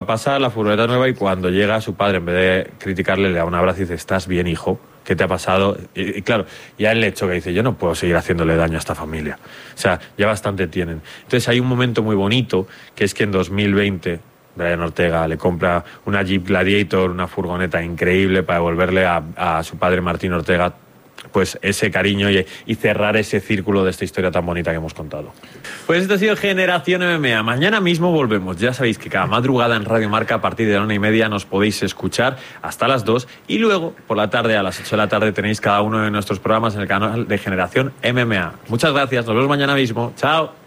pasar, la furgoneta nueva, y cuando llega su padre, en vez de criticarle, le da un abrazo y dice: ¿estás bien, hijo? ¿Qué te ha pasado? Y claro, ya el hecho que dice: yo no puedo seguir haciéndole daño a esta familia. O sea, ya bastante tienen. Entonces hay un momento muy bonito, que es que en 2020... Brian Ortega le compra una Jeep Gladiator, una furgoneta increíble, para devolverle a su padre Martín Ortega pues ese cariño y cerrar ese círculo de esta historia tan bonita que hemos contado. Pues esto ha sido Generación MMA. Mañana mismo volvemos. Ya sabéis que cada madrugada en Radio Marca a partir de la 1:30 nos podéis escuchar hasta las 2, y luego por la tarde a las 8 de la tarde tenéis cada uno de nuestros programas en el canal de Generación MMA. Muchas gracias, nos vemos mañana mismo. Chao.